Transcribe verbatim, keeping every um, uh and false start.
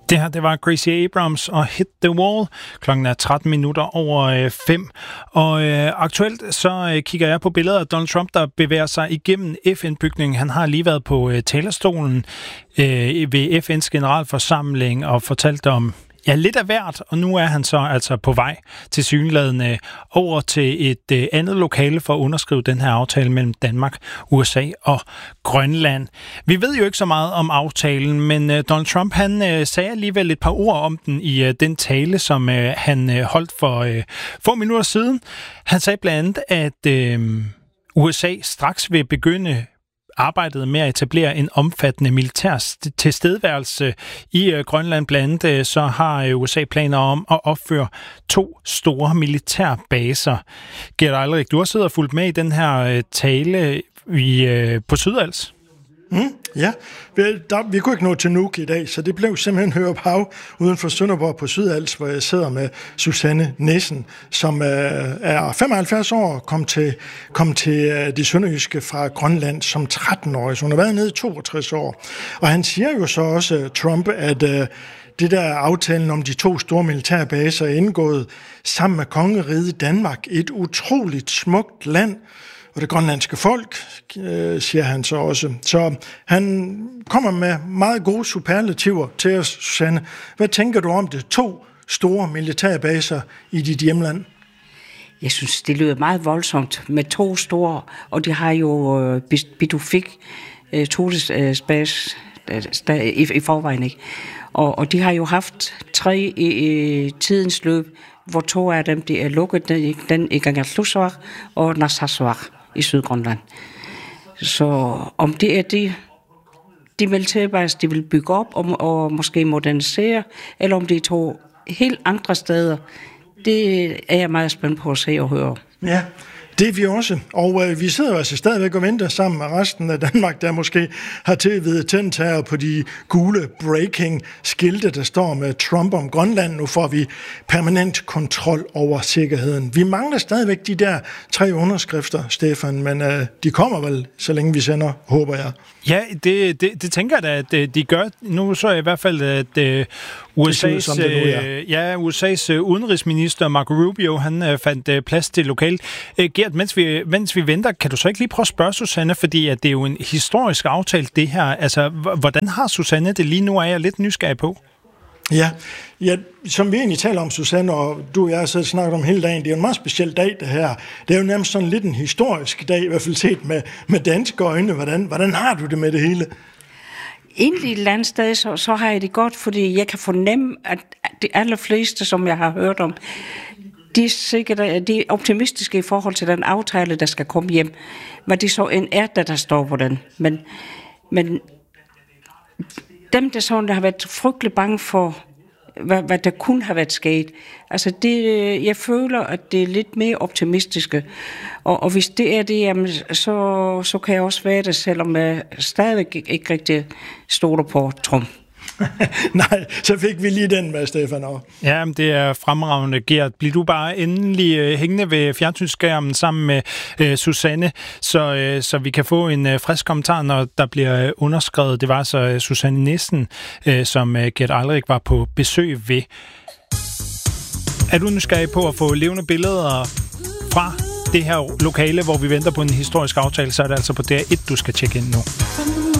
Det her, det var Gracie Abrams og Hit the Wall. Klokken er tretten minutter over fem. Og øh, aktuelt så øh, kigger jeg på billeder af Donald Trump, der bevæger sig igennem F N-bygningen. Han har lige været på øh, talerstolen øh, ved F N's generalforsamling og fortalt om ja, lidt af hvert, og nu er han så altså på vej til synlædende over til et øh, andet lokale for at underskrive den her aftale mellem Danmark, U S A og Grønland. Vi ved jo ikke så meget om aftalen, men øh, Donald Trump han øh, sagde alligevel et par ord om den i øh, den tale, som øh, han øh, holdt for øh, få minutter siden. Han sagde blandt andet, at øh, U S A straks vil begynde arbejdet med at etablere en omfattende militær tilstedeværelse i uh, Grønland. Blandt andet så har uh, U S A planer om at opføre to store militærbaser. Gert Eilrik, du har siddet og fulgt med i den her uh, tale i, uh, på Sydals. Mm, ja, vi, der, vi kunne ikke nå til Nuuk i dag, så det blev simpelthen Hørup Hav uden for Sønderborg på Sydals, hvor jeg sidder med Susanne Nissen, som øh, er femoghalvfjerds år, kom til, kom til øh, det sønderjyske fra Grønland som tretten-årig, så hun har været nede i toogtres år. Og han siger jo så også, Trump, at øh, det der aftalen om de to store militærbaser er indgået sammen med kongeriget Danmark, et utroligt smukt land, og det grønlandske folk, øh, siger han så også. Så han kommer med meget gode superlativer til os, Susanne. Hvad tænker du om det? To store militærbaser i dit hjemland? Jeg synes, det lyder meget voldsomt med to store, og de har jo øh, Pituffik, øh, Totes øh, i, i forvejen, ikke? Og, og de har jo haft tre i, i tidens løb, hvor to af dem de er lukket, den, den i Kangerlussuaq og Narsarsuaq i Sydgrønland. Så om det er de, de militærbaser, de vil bygge op og, og måske modernisere, eller om det er to helt andre steder, det er jeg meget spændt på at se og høre. Ja, det er vi også. Og øh, vi sidder jo altså stadigvæk og venter sammen med resten af Danmark, der måske har tilvidet tændtager på de gule breaking-skilte, der står med Trump om Grønland. Nu får vi permanent kontrol over sikkerheden. Vi mangler stadigvæk de der tre underskrifter, Stefan, men øh, de kommer vel, så længe vi sender, håber jeg. Ja, det, det, det tænker jeg da, at de gør. Nu så jeg i hvert fald, at øh, U S A's, nu, ja. Ja, U S A's udenrigsminister Marco Rubio, han øh, fandt øh, plads til lokal. Øh, Gert, mens vi, mens vi venter, kan du så ikke lige prøve at spørge Susanne, fordi at det er jo en historisk aftale, det her. Altså, h- hvordan har Susanne det lige nu, er jeg lidt nysgerrig på? Ja, ja, som vi egentlig taler om, Susanne, og du og jeg har så snakket om hele dagen, det er jo en meget speciel dag, det her. Det er jo nærmest sådan lidt en historisk dag, i hvert fald set med, med danske øjne. Hvordan, hvordan har du det med det hele? Egentlig et eller andet sted, så, så har jeg det godt, fordi jeg kan fornemme, at de allerfleste, som jeg har hørt om, de er, sikkert, de er optimistiske i forhold til den aftale, der skal komme hjem. Hvad det så end er, der, der står på den. Men, men dem, der, sådan, der har været frygtelig bange for, hvad, hvad der kunne have været sket, altså det, jeg føler, at det er lidt mere optimistiske. Og, og hvis det er det, jamen, så, så kan jeg også være det, selvom jeg stadig ikke rigtig stoler på Trump. Nej, så fik vi lige den med, Stefan. Ja, det er fremragende, Gert. Bliv du bare endelig uh, hængende ved fjernsynsskærmen sammen med uh, Susanne, så, uh, så vi kan få en uh, frisk kommentar, når der bliver uh, underskrevet. Det var så uh, Susanne Nissen, uh, som uh, Gert Eilrik var på besøg ved. Er du nysgerrig på at få levende billeder fra det her lokale, hvor vi venter på en historisk aftale, så er det altså på D R et, du skal tjekke ind nu.